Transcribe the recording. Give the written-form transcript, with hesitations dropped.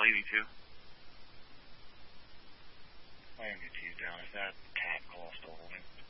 L82. I am get you down. Is that cat call still holding?